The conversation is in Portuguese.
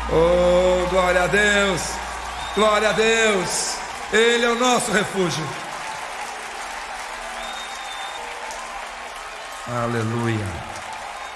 Oh, glória a Deus, glória a Deus, Ele é o nosso refúgio. Aleluia.